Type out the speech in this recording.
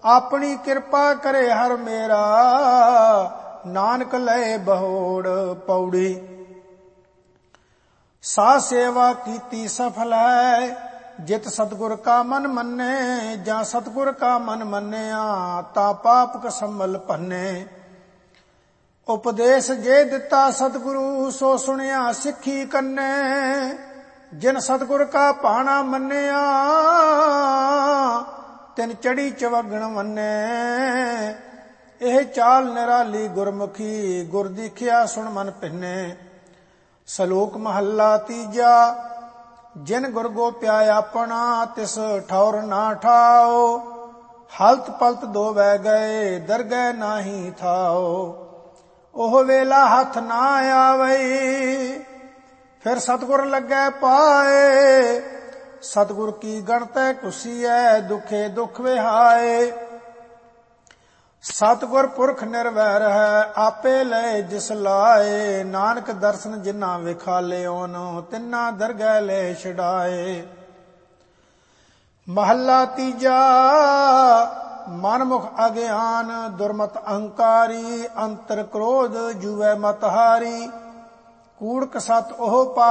ਆਪਣੀ ਕਿਰਪਾ ਕਰੇ ਹਰ ਮੇਰਾ, ਨਾਨਕ ਲਏ ਬਹੋੜ ਪੌੜੀ। ਸਾ ਸੇਵਾ ਕੀਤੀ ਸਫਲ ਹੈ, ਜਿਤ ਸਤਿਗੁਰ ਕਾ ਮਨ ਮੰਨੇ। ਜਾਂ ਸਤਿਗੁਰ ਕਾ ਮਨ ਮੰਨਿਆ, ਤਾਂ ਪਾਪ ਕਸੰਮਲ ਭੰਨੇ। ਉਪਦੇਸ਼ ਜੇ ਦਿੱਤਾ ਸਤਿਗੁਰੂ, ਸੋ ਸੁਣਿਆ ਸਿੱਖੀ ਕੰਨੇ। ਜਿਨ ਸਤਿਗੁਰ ਕਾ ਭਾਣਾ ਮੰਨਿਆ, ਤਿਨ ਚੜੀ ਚਵਗਣ ਮੰਨੇ। ਇਹ ਚਾਲ ਨਿਰਾਲੀ ਗੁਰਮੁਖੀ, ਗੁਰ ਦੀਖਿਆ ਸੁਣ ਮਨ ਭਿੰਨੇ। ਸ਼ਲੋਕ ਮਹੱਲਾ ਤੀਜਾ। ਜਿਨ ਗੁਰ ਗੋਪਿਆ ਆਪਣਾ, ਤਿਸ ਠੌਰ ਨਾ ਠਾਓ। ਹਲਤ ਪਲਤ ਦੋ ਵਹਿ ਗਏ, ਦਰਗਹਿ ਨਾਹੀ ਥਾਓ। ਉਹ ਵੇਲਾ ਹੱਥ ਨਾ ਆਵਈ, ਫਿਰ ਸਤਿਗੁਰ ਲੱਗੈ ਪਾਏ। ਸਤਿਗੁਰ ਕੀ ਗਣਤੈ ਕੁਸੀਐ, ਦੁਖੇ ਦੁਖ ਵਿਹਾਏ। ਸਤਿਗੁਰ ਪੁਰਖ ਨਿਰਵੈਰ ਹੈ, ਆਪੇ ਲਏ ਜਿਸ ਲਾਏ। ਨਾਨਕ ਦਰਸ਼ਨ ਜਿਨ੍ਹਾਂ ਵਿਖਾਲਿਓਨ, ਤਿੰਨਾ ਦਰਗਹਿ ਲੈ ਛਡਾਏ। ਮਹੱਲਾ ਤੀਜਾ। ਮਨਮੁਖ ਅਗਿਆਨ, ਦੁਰਮਤ ਅਹੰਕਾਰੀ। ਅੰਤਰ ਕ੍ਰੋਧ ਜੂਐ ਮਤ ਹਾਰੀ। ਕੂੜਕ ਸਤ ਉਹ ਪਾ